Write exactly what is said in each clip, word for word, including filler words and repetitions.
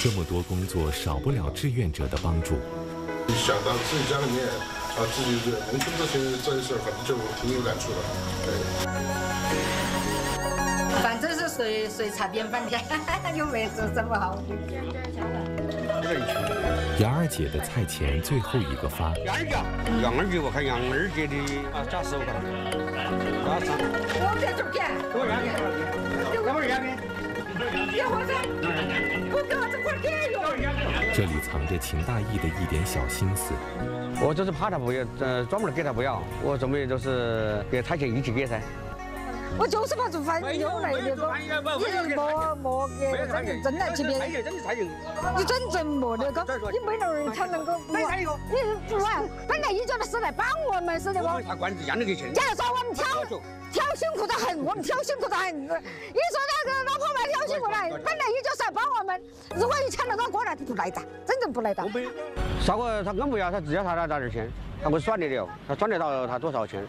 这么多工作，少不了志愿者的帮助。 想到自己家里面啊，自己这农村这些这些事儿，反正就挺有感触的。 对。反正是谁谁擦边饭的，又没做这么好。 杨二姐的菜钱最后一个发。 杨二姐，杨二姐，我看杨二姐的啊，加十五块，加十。 我这就给。 多少钱？要不然两边。 要我这，我给我这块给哟。 这里藏着秦大义的一点小心思。 我就是怕他不要，呃，专门的给他不要，我准备就是给菜钱一起给噻。 我就是怕做饭有那个，你莫莫给真真来这边，你真正莫那个，你没那儿他能够不？你不啊？本来你就是来帮我们是的不？ 他管子一样的给钱。 假如说我们挑挑辛苦得很，我们挑辛苦得很。你说那个老婆们挑辛苦来，本来你就是来帮我们，如果一钱能够过来，不来的，真正不来的。 啥个他更不要，他只要他那那点钱，他会算的了，他算得到他多少钱。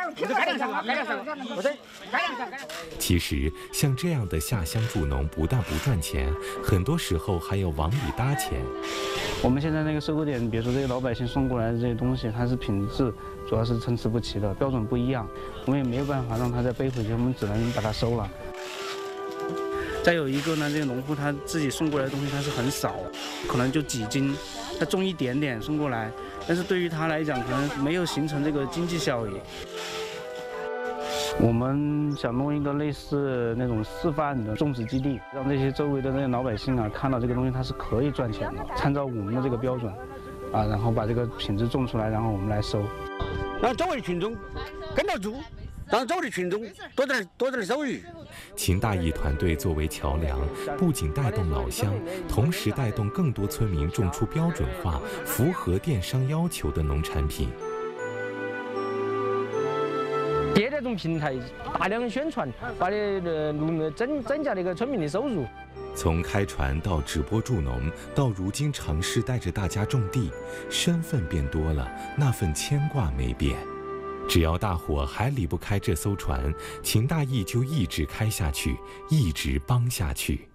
其实像这样的下乡助农，不但不赚钱，很多时候还要往里搭钱。 我们现在那个收购点，比如说这些老百姓送过来的这些东西，它是品质主要是参差不齐的，标准不一样，我们也没有办法让他再背回去，我们只能把它收了。再有一个呢，这个农户他自己送过来的东西他是很少，可能就几斤，他种一点点送过来，但是对于他来讲，可能没有形成这个经济效益。我们想弄一个类似那种示范的种植基地，让这些周围的那些老百姓啊看到这个东西它是可以赚钱的，参照我们的这个标准，啊，然后把这个品质种出来，然后我们来收， 让周围的群众跟着做，让周围的群众多点多点收入。 秦大义团队作为桥梁，不仅带动老乡，同时带动更多村民种出标准化、符合电商要求的农产品。 借这种平台大量宣传，把的农增增加那个村民的收入。 从开船到直播助农，到如今尝试带着大家种地，身份变多了，那份牵挂没变。只要大伙还离不开这艘船，秦大义就一直开下去，一直帮下去。